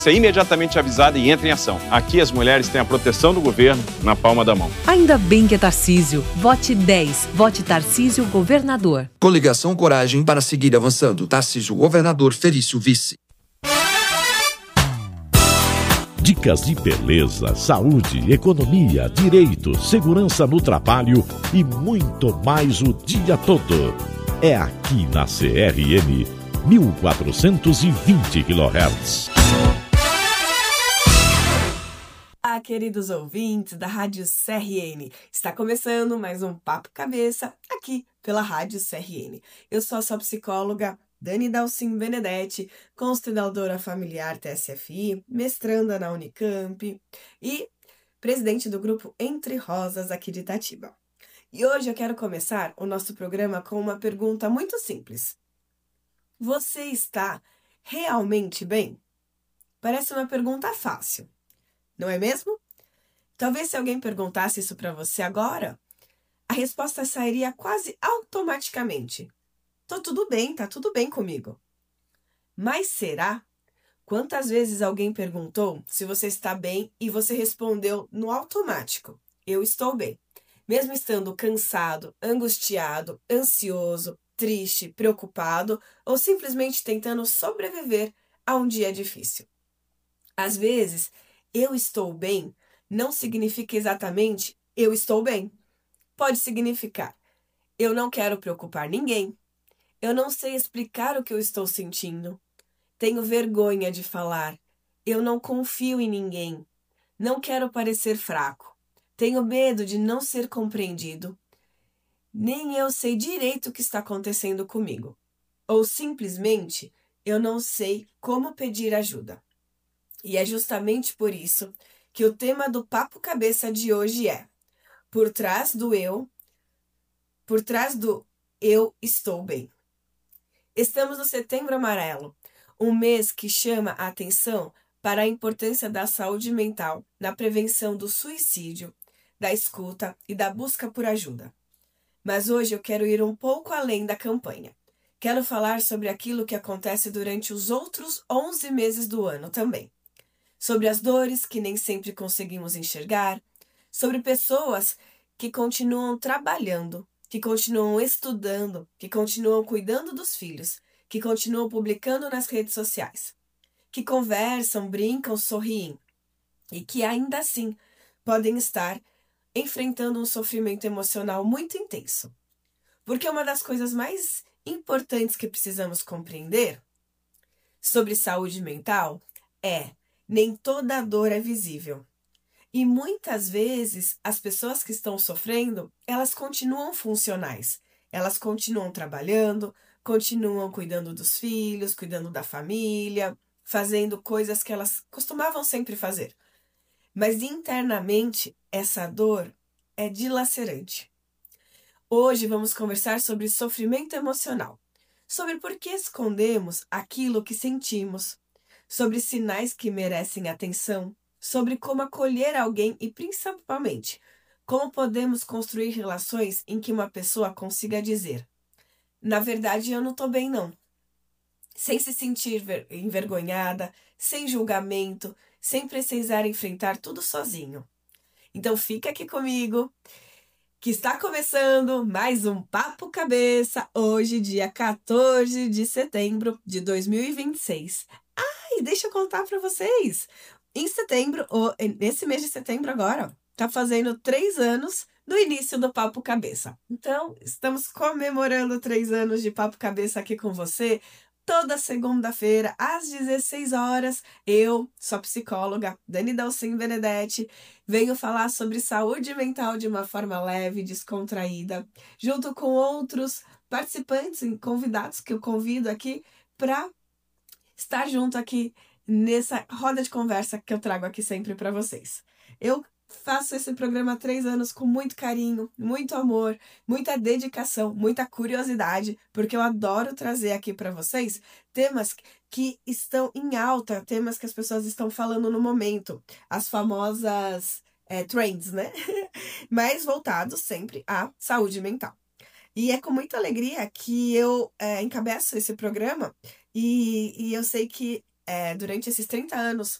Ser imediatamente avisada e entra em ação. Aqui as mulheres têm a proteção do governo na palma da mão. Ainda bem que é Tarcísio. Vote 10. Vote Tarcísio Governador. Coligação Coragem para seguir avançando. Tarcísio Governador, Felício Vice. Dicas de beleza, saúde, economia, direito, segurança no trabalho e muito mais o dia todo. É aqui na CRN 1420 kHz. Olá, queridos ouvintes da Rádio CRN. Está começando mais um Papo Cabeça aqui pela Rádio CRN. Eu sou a sua psicóloga Dani Dalcin Benedetti, consteladora familiar TSFI, mestranda na Unicamp e presidente do grupo Entre Rosas aqui de Itatiba. E hoje eu quero começar o nosso programa com uma pergunta muito simples. Você está realmente bem? Parece uma pergunta fácil, não é mesmo? Talvez se alguém perguntasse isso para você agora, a resposta sairia quase automaticamente. Tô tudo bem, tá tudo bem comigo. Mas será? Quantas vezes alguém perguntou se você está bem e você respondeu no automático, eu estou bem. Mesmo estando cansado, angustiado, ansioso, triste, preocupado ou simplesmente tentando sobreviver a um dia difícil. Às vezes, eu estou bem não significa exatamente eu estou bem. Pode significar eu não quero preocupar ninguém. Eu não sei explicar o que eu estou sentindo. Tenho vergonha de falar. Eu não confio em ninguém. Não quero parecer fraco. Tenho medo de não ser compreendido. Nem eu sei direito o que está acontecendo comigo. Ou simplesmente eu não sei como pedir ajuda. E é justamente por isso que o tema do Papo Cabeça de hoje é Por trás do eu estou bem. Estamos no Setembro Amarelo, um mês que chama a atenção para a importância da saúde mental na prevenção do suicídio, da escuta e da busca por ajuda. Mas hoje eu quero ir um pouco além da campanha. Quero falar sobre aquilo que acontece durante os outros 11 meses do ano também. Sobre as dores que nem sempre conseguimos enxergar, sobre pessoas que continuam trabalhando, que continuam estudando, que continuam cuidando dos filhos, que continuam publicando nas redes sociais, que conversam, brincam, sorriem e que ainda assim podem estar enfrentando um sofrimento emocional muito intenso. Porque uma das coisas mais importantes que precisamos compreender sobre saúde mental é nem toda dor é visível. E muitas vezes as pessoas que estão sofrendo, elas continuam funcionais. Elas continuam trabalhando, continuam cuidando dos filhos, cuidando da família, fazendo coisas que elas costumavam sempre fazer. Mas internamente, essa dor é dilacerante. Hoje vamos conversar sobre sofrimento emocional, sobre por que escondemos aquilo que sentimos, sobre sinais que merecem atenção, sobre como acolher alguém e, principalmente, como podemos construir relações em que uma pessoa consiga dizer na verdade, eu não tô bem, não. Sem se sentir envergonhada, sem julgamento, sem precisar enfrentar tudo sozinho. Então fica aqui comigo, que está começando mais um Papo Cabeça, hoje, dia 14 de setembro de 2026. E deixa eu contar para vocês. Em setembro, nesse mês de setembro agora, tá fazendo 3 anos do início do Papo Cabeça. Então, estamos comemorando 3 anos de Papo Cabeça aqui com você. Toda segunda-feira, às 16 horas, eu, sua psicóloga, Dani Dalcin Benedetti, venho falar sobre saúde mental de uma forma leve, descontraída, junto com outros participantes e convidados que eu convido aqui para estar junto aqui nessa roda de conversa que eu trago aqui sempre para vocês. Eu faço esse programa há 3 anos com muito carinho, muito amor, muita dedicação, muita curiosidade, porque eu adoro trazer aqui para vocês temas que estão em alta, temas que as pessoas estão falando no momento, as famosas trends, né? Mas voltados sempre à saúde mental. E é com muita alegria que eu encabeço esse programa e eu sei que durante esses 30 anos